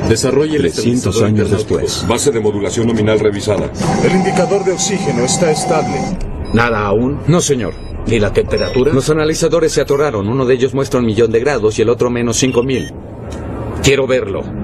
Desarrolle el 300 estabilizador años internáutico. después. Base de modulación nominal revisada. El indicador de oxígeno está estable. ¿Nada aún? No, señor. ¿Ni la temperatura? Los analizadores se atoraron. Uno de ellos muestra 1.000.000 de grados y el otro menos 5.000. Quiero verlo.